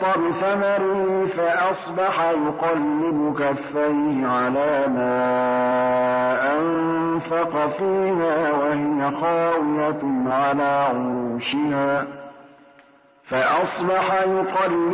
بثمره فأصبح يقلب كفيه على ما أنفق فيها وهي خاوية على عروشها